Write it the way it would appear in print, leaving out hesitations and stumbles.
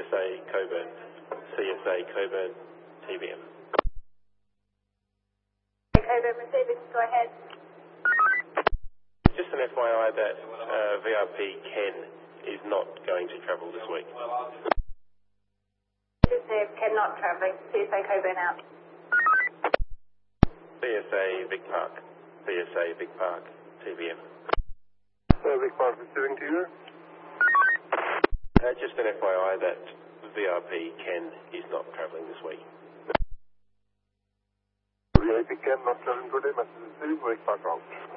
CSA Coburn, TBM. Coburn receiving, go ahead. Just an FYI that VRP Ken is not going to travel this week. Ken not travelling, CSA Coburn out. CSA Vic Park, TBM. Vic Park receiving to you. Just an FYI that VRP Ken is not travelling this week. VIP Ken not traveling today, message received, Vic Park out.